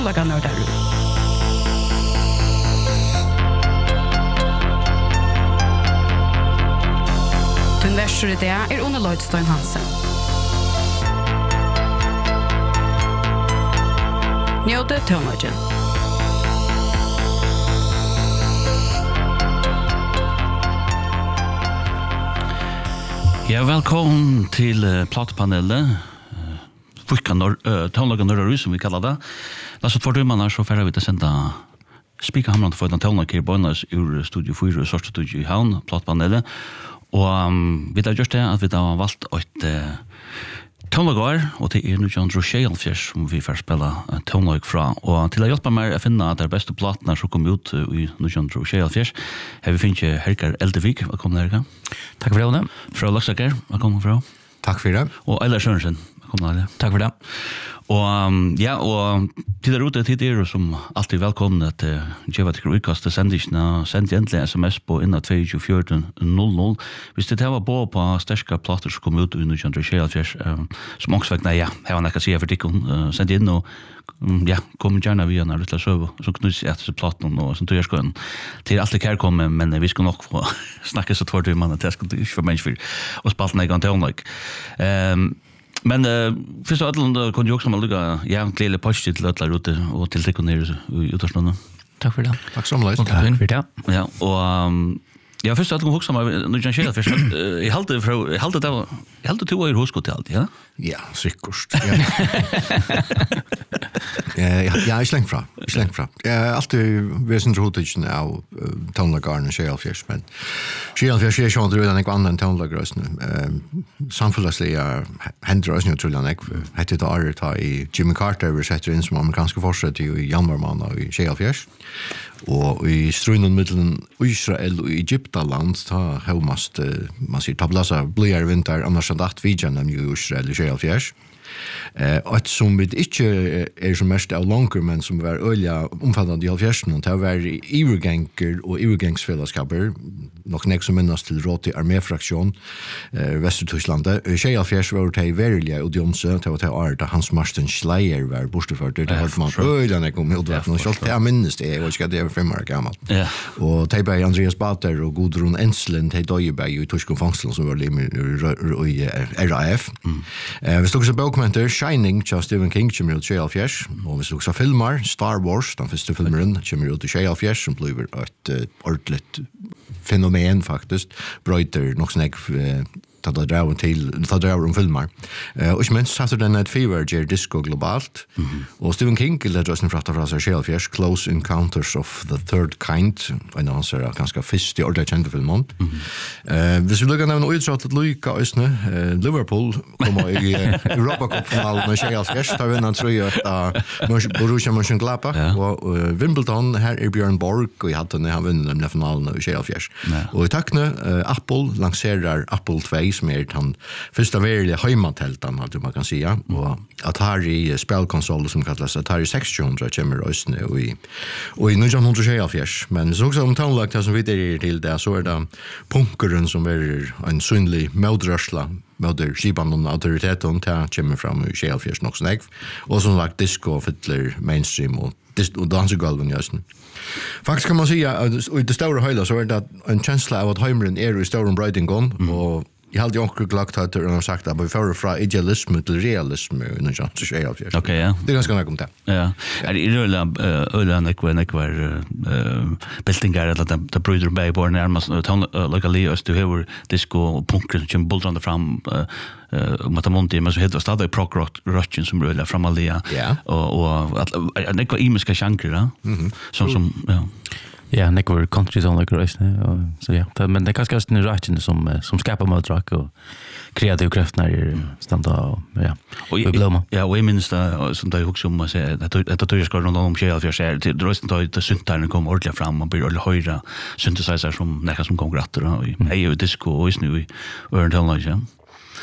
laga nördar. Den versor i det Uno Lloydstein Hansen. Njóta tónleikin. Ja, velkommen til platepanelet. Tónleikin Norrøy, som vi kallar det. Lasse 2 timmar så færre vi til å sende spikerhamrande for den tónleikin Bøynas ur Studio 4 og Studio i Havn, platepanelet. Og vi har gjort det at vi har valgt et tónleikar, og det nu John Rochelle som vi får spela tónleik fra. Og til å hjelpe meg å finne at det beste platene som kom ut i John Rochelle har vi finnet Herkar Eldevik. Velkommen, Herkar. Takk for det. Fra Laksaker, velkommen fra. Takk for det. Og Eila Sørensen, velkommen. Takk for det. Og ja, og til der ute til dere som alltid velkomne til Gjeva til utkast til sendisene, send endelig sms på innan 221400. Hvis det var på sterske plater som kom ut under 2024, som også vekk, nei, ja, jeg var nekka å si for tikkene, send inn og ja, kom gjerne via når du til å søve, så knus jeg etter platen og sånn tog jeg skoen. Til alt det her komme, men vi skal nok få snakke så 2 timmar til jeg skal ikke for mennesker og spalten jeg kan til åndelig. Men først og alt kunne jo også mal lukka glede positivt til ødler ute og til tikkene her i utårsnående. Takk for det. Takk så mye. Takk for det. Ja, og ja, først og alt kunne hukse meg, når jeg kjenner først, jeg halte to år hos til alt, ja? Ja, sikkert. Ja, jeg slengt fra. Jeg har alltid vesentlig hodtidsen av tónleikaren og Kjeilfjers, men Kjeilfjers er sånn at det er ikke annet enn tónleikarøsene. Samfunnslige hender også tror jeg ikke. Hette det året da i Jimmy Carter vi setter inn som amerikanske forsett i januarmåned i Kjeilfjers. Og i strunnen mellom Israel og Egyptaland da har man sier tablasa blyere vinter, annars enn 8 vidjan av Israel i Kjeilfjers. Og som vi ikke som mest av langer, men som var øyelig omfattende i halvfjersen, det var iverganger og ivergangsfellesskaper, nok nek som minnes til råd til arméfraksjon Vester-Tysklandet. Kjeilfjers var det verilige audiense, det var det året da Hans Marsten Schleier var borteført, det hørte man øyelig nek om utverden, og selv det minnes det, jeg vet ikke at det var 5 år gammelt. Og det var Andreas Bater og Gudrun Enslen, de døde bare i tysk fangselen som var limer i RAF. Hvis dere så dokumenter Shining til Stephen King kommer ut i Kjeilfjers, og hvis du også filmer Star Wars, den første filmeren kommer ut i Kjeilfjers, som blir et ordentlig fenomen faktisk, brøyter nok sånn ta drar filmer. Og ikke minst Saturday Night Fever gjør disco globalt, og Stephen King leder oss en fratta fra seg Kjeilfjers, Close Encounters of the Third Kind, en av hans ganske fyrst i ordentlig kjente filmen. Hvis vi lukker nevne utrattet Luka Øsne, Liverpool kommer i Europacup-finalen med Kjeilfjers, da vinner han tror jeg at Borussia Mönchengladbach, og Wimbledon, her Bjørn Borg, og i hatten han vinner den finalen i Kjeilfjers. Og i takkene, Apple lanserer Apple 2, som den første verilige heimantelten, alt man kan si, og Atari spillkonsoler som kalles Atari 600 kommer Østene og i 1924. Men så også om tannlagt som vi der til det, så det punkeren som er en synlig mødrørsla, møder skibanen og autoriteten, det kommer fram i Kjeilfjers nok sånn egg, og som lagt disco, fiddler, mainstream og dansegolven i Østen. Faktisk kan man si at i det store høyla så det en kjensla av at heimeren i store brøydingen, og jeg hadde jo ikke glagt at han har sagt at vi fører fra idealisme til realisme i noen kjent til Kjeilfjers. Ok, ja. Det er ganske nok om det. Ja. Er det øyla nekvar beltingar, eller det bryder beg på nærmest lokali øst, du hever disco og punker som kommer buldrandi fram Matamonti, men så heter det stadig prog-rocken som røyla framalia, og nekvar imiska sjankrer, som ja. Ja, nekvar country sånn like røysene, så ja. Men det er kanskje også den røyene som skapar møtrak og kreative kreftene standa og ja, og glömma. Ja, og jeg minns det, som det er også om å si, etter tog jeg skal rundt om Kjeilfjers, det røysten tar ut synterne kom ordentlig fram, man blir ordentlig høyre synthesizer som nekka som konkurrater, og jeg er jo disco og isnu i Øren Tøllnøy, ja.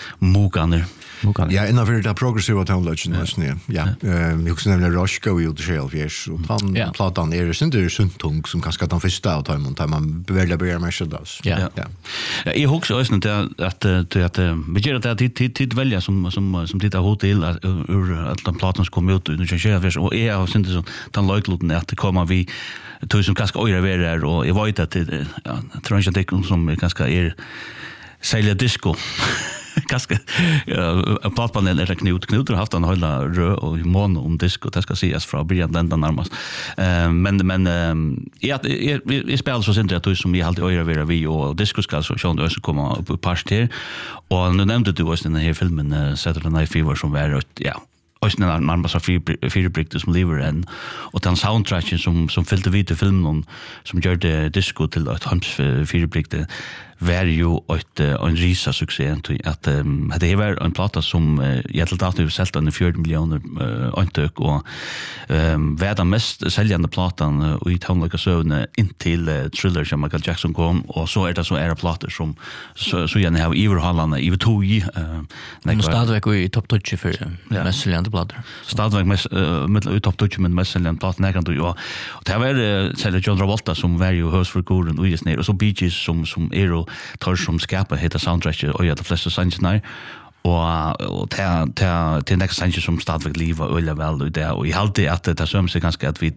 Moganer. Ja, innanför det progressiva tonlögen ja. Jag också nämner Rush go ut själv fjärs och han platan är det sunt tung som kanske att han första av tar man välja börja med så där. Ja. Jag också ösnen att vi gör det tid välja som tittar hotell ur att den platan ska komma ut nu själv fjärs och är av synte så den lojkluten att det kommer vi tog som ganska öra vara och jag vet att jag tror inte att det som ganska är sälja disco. Ganska platpanelen är Knut har haft en hela rö och mån disco det ska sägas från början den närmast. Men jag spelar så sent att som vi alltid öra vara vi och disco ska så sjön så komma upp på parter och nu nämnde du oss den här filmen Saturday Night Fever som var och sen man bara så fyra brickor som lever än och den soundtracken som fyllde vid till filmen som gjorde disco till ett hans fyra brickor var ju en risa succé att det var en platta som jag till datum sålt under 4 miljoner antök och var den mest säljande plattan i tonlika sövne in till Thriller som Michael Jackson kom och så det så era plattor som så gärna har överhållande i tog men stadväg i topp 20 för mest säljande plattor stadväg med i topp 20 med mest säljande plattor när kan du och det var säljer John Travolta som var ju hos för Gordon och just ner och så Bee Gees som tar som skapar heter soundtrack och de flesta sånger och till nästa sånger som stadväg liva ölla väl och det och i allt det att det söm sig ganska att vi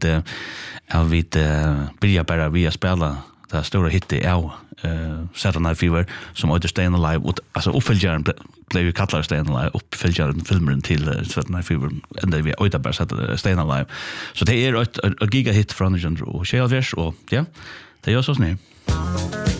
börjar bara via spela det stora hit är Saturday Night Fever som åter Staying Alive och alltså uppföljaren blev ju kallad Staying Alive uppföljaren filmen till Saturday Night Fever ända vi åter bara Staying Alive så det är ett gigahit från John och Shellfish och ja det gör så snä